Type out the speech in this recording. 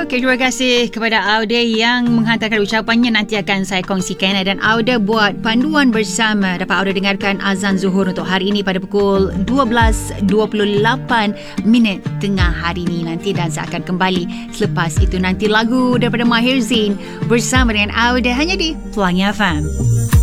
Okay, terima kasih kepada Auda yang menghantarkan ucapannya. Nanti akan saya kongsikan. Dan Auda buat panduan bersama. Dapat Auda dengarkan azan zuhur untuk hari ini pada pukul 12.28 tengah hari ini nanti. Dan saya akan kembali selepas itu. Nanti lagu daripada Mahir Zain bersama dengan Auda hanya di Pelangi FM.